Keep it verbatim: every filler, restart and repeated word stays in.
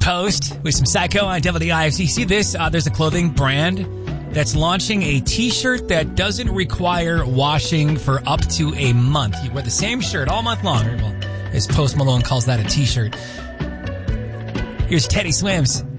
Post with some Psycho on W D I F C. See this? Uh, there's a clothing brand that's launching a t-shirt that doesn't require washing for up to a month. You wear the same shirt all month long. Well, as Post Malone calls that a t-shirt. Here's Teddy Swims.